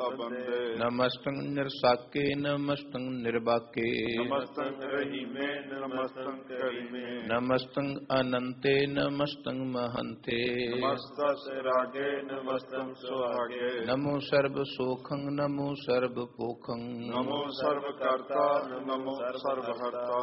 ਬੰਦੇ। ਨਮਸਤੰ ਨਿਰਸਾਕੇ ਨਮਸਤੰ ਨਿਰਬਾਕੇ ਨਮਸਤੰ ਰਹੀਮੇ ਨਮਸਤੰ ਕਰੀਮੇ। ਨਮਸਤੰ ਅਨੰਤੇ ਨਮਸਤੰ ਮਹੰਤੇ ਨਮਸਤਸ ਰਾਗੇ ਨਮਸਤੰ ਸੁਹਾਗੇ। ਨਮੋ ਸਰਬ ਸੋਖੰ ਨਮੋ ਸਰਬ ਪੋਖੰ ਨਮੋ ਸਰਬ ਕਰਤਾ ਨਮੋ ਸਰਬ ਹਰਤਾ।